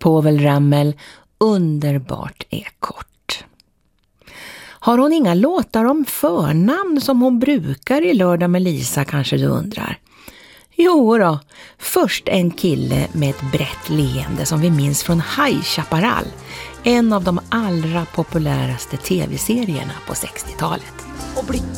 Povel Ramel, underbart är kort. Har hon inga låtar om förnamn som hon brukar i Lördag med Lisa, kanske du undrar? Jo då, först en kille med ett brett leende som vi minns från High Chaparral, en av de allra populäraste tv-serierna på 60-talet.